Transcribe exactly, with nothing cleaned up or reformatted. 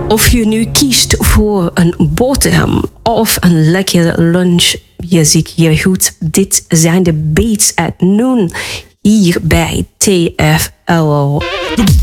Of je nu kiest voor een boterham of een lekkere lunch, je ziet hier goed. Dit zijn de beats at noon hier bij T F L O.